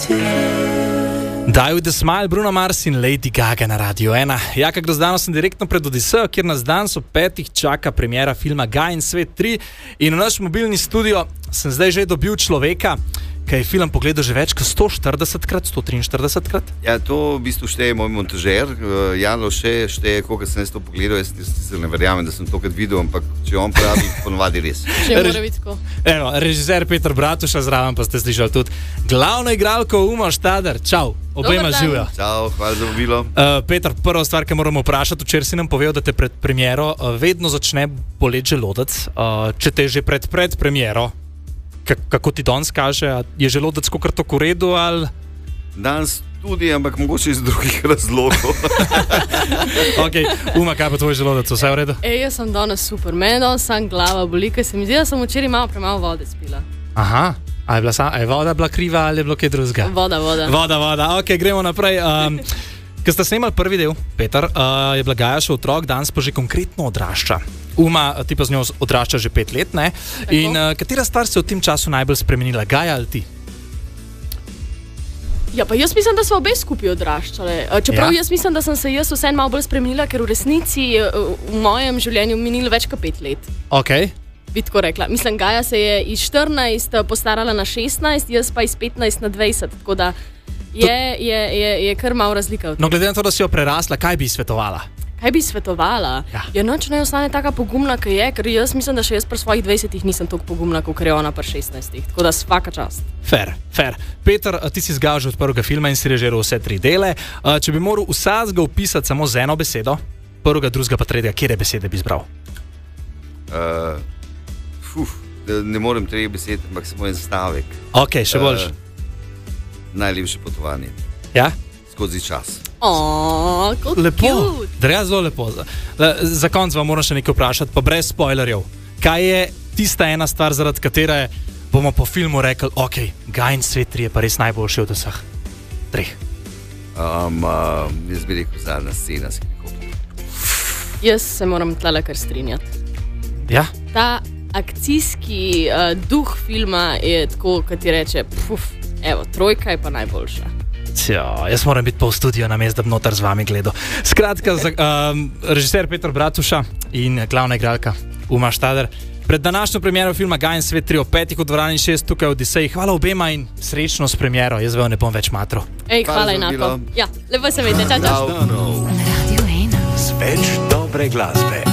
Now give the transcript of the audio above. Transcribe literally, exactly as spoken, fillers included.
Die with a Smile, Bruno Mars in Lady Gaga na Radio ena. Jaka Grozdano sem direktno pred Odisejo, kjer nas danes ob petih čaka premiera filma Gaja in svet tri. In v naš mobilni studio sem zdaj že dobil človeka, ki je film pogledal že več kot sto štiridesetkrat, sto triinštiridesetkrat. Ja, to v bistvu šteje moj montažer. Jano še šteje, koliko sem jaz to pogledal. Jaz se ne verjamem, da sem to kad videl, ampak če on pravi, ponovadi res. Če mora biti tako. Evo, režiser Peter Bratuša, zraven pa ste slišali tudi glavno igralko Uma Štader. Čau, obema živijo. Čau, hvala za vabilo. Uh, Peter, prva stvar, ki moramo vprašati, včeraj si nam povedal, da te pred premiero uh, vedno začne boleči želodec. Uh, če te že pred, pred premiero, kako ti danes kaže, je želodec kakor to v redu ali? Danes tudi, ampak mogoče iz drugih razlogov. Ok, Uma, kaj pa tvoj želodec, vse v redu? Ej, jaz sem danes super, meni danes sam glava boli, ker se mi zdi, da sem včeraj malo premalo vode spila. Aha, a je, bila sa, a je voda bila kriva ali je bilo kaj drugega? Voda, voda. Voda, voda, ok, gremo naprej. Um, Ko ste snemali prvi del, Peter, uh, je bila Gaja še otrok, danes pa že konkretno odrašča. Uma, ti pa z njo odrašča že pet let, ne? Tako. In uh, katera stvar se v tem času najbolj spremenila, Gaja ali ti? Ja, pa jaz mislim, da smo obe skupaj odraščale. Čeprav ja. jaz mislim, da sem se jaz vseeno malo bolj spremenila, ker v resnici v mojem življenju minilo več kot pet let. Ok. Bi tako rekla. Mislim, Gaja se je iz štirinajst postarala na šestnajst, jaz pa iz petnajst na dvajset, tako da je, je, je, je kar malo razlika. No, glede na to, da si jo prerasla, kaj bi svetovala? Kaj bi svetovala? Ja, ja noč naj ostane taka pogumna, ki je, ker jaz mislim, da še jaz pri svojih dvajsetih nisem toliko pogumna, kot je ona pri šestnajstih. Tako da svaka čast. Fair, fair. Peter, ti si zgal že od prvega filma in si režiral vse tri dele. Če bi moral vsakega opisati samo z eno besedo, prvega, drugega pa tretjega, kje besede bi izbral? Uh, fuf, ne morem tri besede, ampak samo en stavek. Ok, še boljš. Uh, najlepše potovanje. Ja? Skozi čas. Oooo, kot lepo, cute. Dreja zelo lepo. Za, za konc vam moram še nekaj vprašati, pa brez spoilerjev. Kaj je tista ena stvar, zaradi katere bomo po filmu rekli, ok, Gaja in svet tri je pa res najboljši od vseh treh? Um, uh, jaz bi rekel zadnja scena s helikopterjem. Jaz se moram tlele kar strinjati. Ja? Ta akcijski uh, duh filma je tako, kot ti reče, puf, evo, trojka je pa najboljša. Tja, jaz moram biti pa v studiu na mestu, da bi noter z vami gledal. Skratka, za, um, režiser Peter Bratuša in glavna igralka Uma Štader. Pred današnjo premiero filma Gaja in svet tri ob petih v dvorani šest tukaj v Odiseji. Hvala obema in srečno s premiero. Jaz vejo ne bom več matro. Ej, hvala enako. Ja, lepo se vidite. Čau, čau. Na Radio ena. Z več dobre glasbe.